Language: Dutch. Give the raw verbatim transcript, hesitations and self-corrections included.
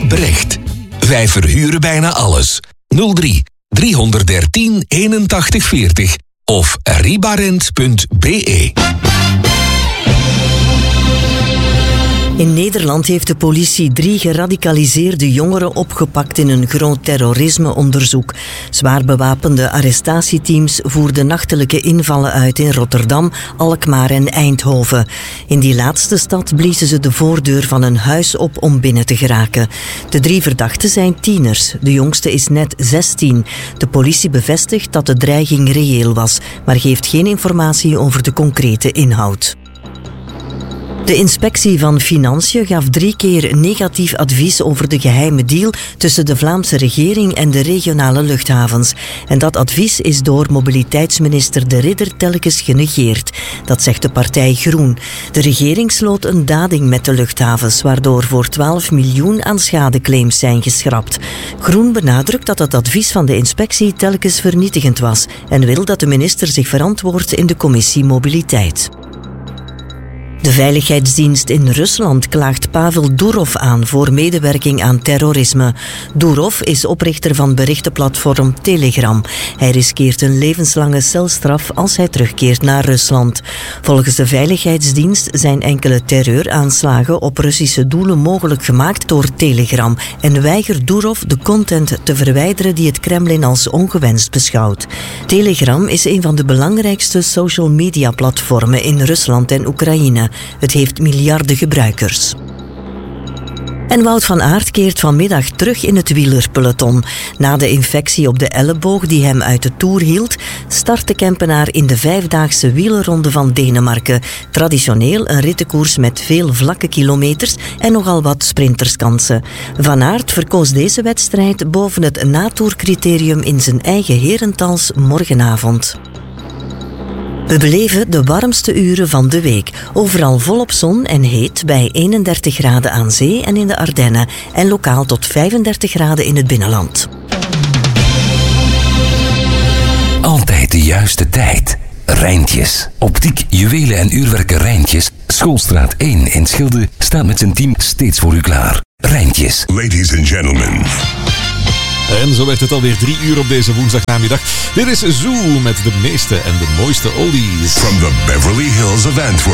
Brecht. Wij verhuren bijna alles. nul drie driehonderddertien eenentachtig veertig of ribarent punt be. In Nederland heeft de politie drie geradicaliseerde jongeren opgepakt in een groot terrorismeonderzoek. Zwaar bewapende arrestatieteams voerden nachtelijke invallen uit in Rotterdam, Alkmaar en Eindhoven. In die laatste stad bliezen ze de voordeur van een huis op om binnen te geraken. De drie verdachten zijn tieners. De jongste is net zestien. De politie bevestigt dat de dreiging reëel was, maar geeft geen informatie over de concrete inhoud. De inspectie van Financiën gaf drie keer negatief advies over de geheime deal tussen de Vlaamse regering en de regionale luchthavens. En dat advies is door mobiliteitsminister De Ridder telkens genegeerd. Dat zegt de partij Groen. De regering sloot een dading met de luchthavens, waardoor voor twaalf miljoen aan schadeclaims zijn geschrapt. Groen benadrukt dat het advies van de inspectie telkens vernietigend was en wil dat de minister zich verantwoordt in de commissie Mobiliteit. De veiligheidsdienst in Rusland klaagt Pavel Durov aan voor medewerking aan terrorisme. Durov is oprichter van berichtenplatform Telegram. Hij riskeert een levenslange celstraf als hij terugkeert naar Rusland. Volgens de veiligheidsdienst zijn enkele terreuraanslagen op Russische doelen mogelijk gemaakt door Telegram en weigert Durov de content te verwijderen die het Kremlin als ongewenst beschouwt. Telegram is een van de belangrijkste social media platformen in Rusland en Oekraïne. Het heeft miljarden gebruikers. En Wout van Aert keert vanmiddag terug in het wielerpeloton. Na de infectie op de elleboog die hem uit de Tour hield, start de Kempenaar in de vijfdaagse wielerronde van Denemarken. Traditioneel een rittenkoers met veel vlakke kilometers en nogal wat sprinterskansen. Van Aert verkoos deze wedstrijd boven het natourcriterium in zijn eigen herentals morgenavond. We beleven de warmste uren van de week. Overal volop zon en heet bij eenendertig graden aan zee en in de Ardennen. En lokaal tot vijfendertig graden in het binnenland. Altijd de juiste tijd. Rijntjes. Optiek, juwelen en uurwerken Rijntjes. Schoolstraat één in Schilde staat met zijn team steeds voor u klaar. Rijntjes. Ladies and gentlemen. En zo werd het alweer drie uur op deze woensdagnamiddag. Dit is Zoo met de meeste en de mooiste oldies. From the Beverly Hills of Antwerp.